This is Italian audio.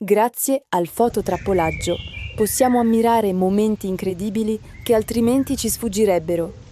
Grazie al fototrappolaggio possiamo ammirare momenti incredibili che altrimenti ci sfuggirebbero.